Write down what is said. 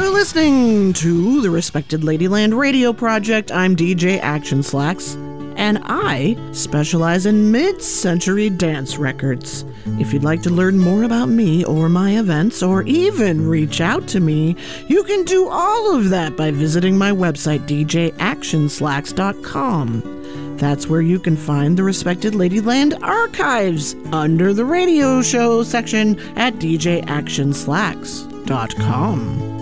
You're listening to the Respected Ladyland Radio Project. I'm DJ Action Slacks, and I specialize in mid-century dance records. If you'd like to learn more about me or my events, or even reach out to me, you can do all of that by visiting my website, djactionslacks.com. That's where you can find the Respected Ladyland archives under the radio show section at djactionslacks.com.